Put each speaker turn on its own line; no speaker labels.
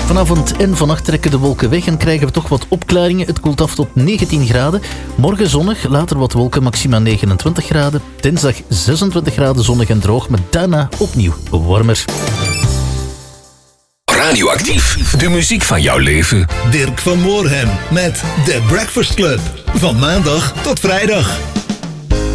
Vanavond en vannacht trekken de wolken weg en krijgen we toch wat opklaringen. Het koelt af tot 19 graden. Morgen zonnig, later wat wolken, maxima 29 graden. Dinsdag 26 graden zonnig en droog, maar daarna opnieuw warmer.
Radioactief, de muziek van jouw leven.
Dirk van Moorhem met The Breakfast Club. Van maandag tot vrijdag.